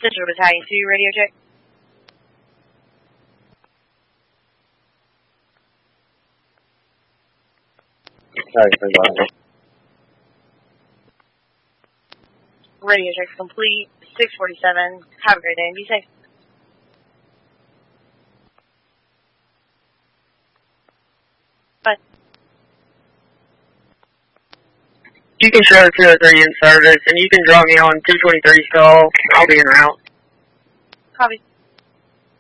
Central Battalion 2, radio check. Radio check's complete. 647. Have a great day and be safe. Bye. You can show 203 in service, and you can drop me on 223 stall. I'll be en route. Copy.